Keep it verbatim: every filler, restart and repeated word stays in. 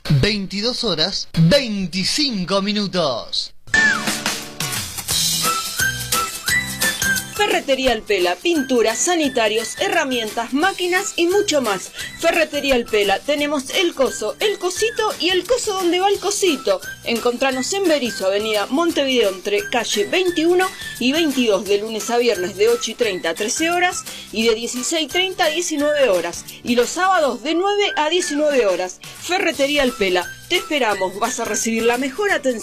veintidós horas veinticinco minutos. Ferretería El Pela, pinturas, sanitarios, herramientas, máquinas y mucho más. Ferretería El Pela, tenemos el coso, el cosito y el coso donde va el cosito. Encontranos en Berisso, avenida Montevideo, entre calle veintiuno y veintidós, de lunes a viernes de ocho y treinta a trece horas y de dieciséis y treinta a diecinueve horas. Y los sábados de nueve a diecinueve horas. Ferretería El Pela, te esperamos, vas a recibir la mejor atención.